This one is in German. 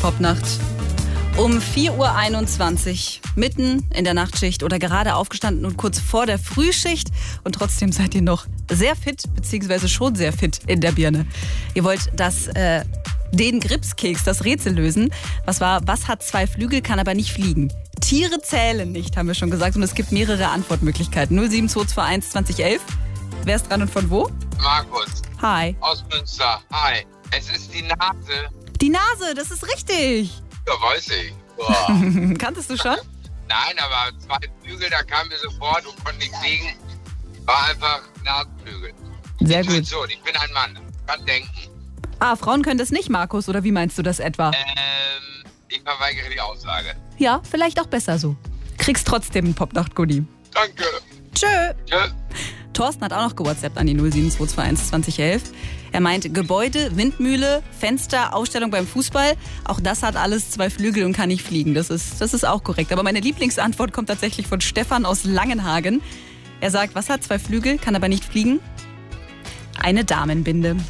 Popnacht. Um 4:21 Uhr, mitten in der Nachtschicht oder gerade aufgestanden und kurz vor der Frühschicht. Und trotzdem seid ihr noch sehr fit, beziehungsweise schon sehr fit in der Birne. Ihr wollt den Gripskeks, das Rätsel lösen. Was hat zwei Flügel, kann aber nicht fliegen? Tiere zählen nicht, haben wir schon gesagt. Und es gibt mehrere Antwortmöglichkeiten. 07221 2011. Wer ist dran und von wo? Markus. Hi. Aus Münster. Hi. Es ist die Nase. Die Nase, das ist richtig. Ja, weiß ich. Boah. Kanntest du schon? Nein, aber zwei Flügel, da kam mir sofort und konnte nicht fliegen. War einfach Nasenflügel. Sehr gut. Intuition. Ich bin ein Mann. Kann denken. Ah, Frauen können das nicht, Markus, oder wie meinst du das etwa? Ich verweigere die Aussage. Ja, vielleicht auch besser so. Kriegst trotzdem einen Popnacht-Goodie. Danke. Tschö. Tschö. Thorsten hat auch noch gewhatsappt an die 07221 2011. Er meint, Gebäude, Windmühle, Fenster, Ausstellung beim Fußball. Auch das hat alles zwei Flügel und kann nicht fliegen. Das ist auch korrekt. Aber meine Lieblingsantwort kommt tatsächlich von Stefan aus Langenhagen. Er sagt, was hat zwei Flügel, kann aber nicht fliegen? Eine Damenbinde.